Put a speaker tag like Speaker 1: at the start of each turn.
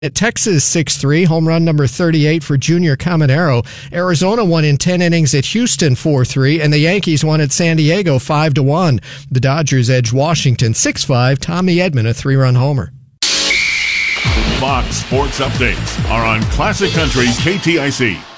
Speaker 1: At Texas 6-3, home run number 38 for Junior Caminero. Arizona won in 10 innings at Houston 4-3, and the Yankees won at San Diego 5-1. The Dodgers edged Washington 6-5. Tommy Edman a 3-run homer.
Speaker 2: Fox Sports Updates are on Classic Country KTIC.